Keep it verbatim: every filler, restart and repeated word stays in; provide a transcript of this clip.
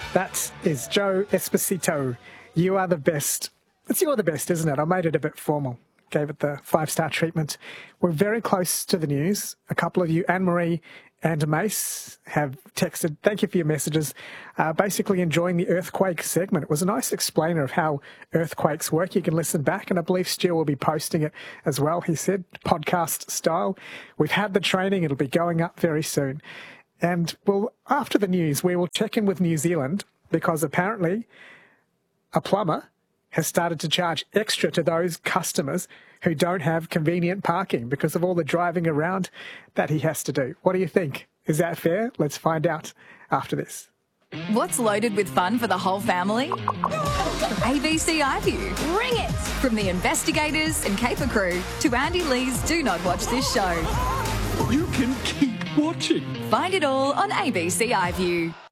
That is Joe Esposito. You are the best. It's you're the best, isn't it? I made it a bit formal. Gave it the five-star treatment. We're very close to the news. A couple of you, Anne-Marie and Mace, have texted. Thank you for your messages. Uh, basically enjoying the earthquake segment. It was a nice explainer of how earthquakes work. You can listen back, and I believe Stu will be posting it as well, he said, podcast style. We've had the training. It'll be going up very soon. And well, after the news, we will check in with New Zealand because apparently a plumber has started to charge extra to those customers who don't have convenient parking because of all the driving around that he has to do. What do you think? Is that fair? Let's find out after this. What's loaded with fun for the whole family? A B C iView. Bring it! From the investigators and Caper crew to Andy Lee's Do Not Watch This Show. You can keep watching. Find it all on A B C iView.